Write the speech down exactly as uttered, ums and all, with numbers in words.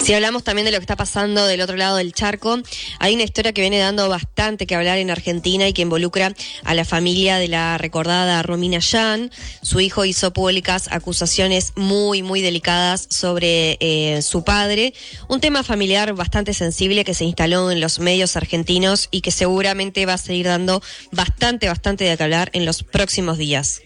Si hablamos también de lo que está pasando del otro lado del charco, hay una historia que viene dando bastante que hablar en Argentina y que involucra a la familia de la recordada Romina Yan. Su hijo hizo públicas acusaciones muy, muy delicadas sobre eh, su padre. Un tema familiar bastante sensible que se instaló en los medios argentinos y que seguramente va a seguir dando bastante, bastante de qué hablar en los próximos días.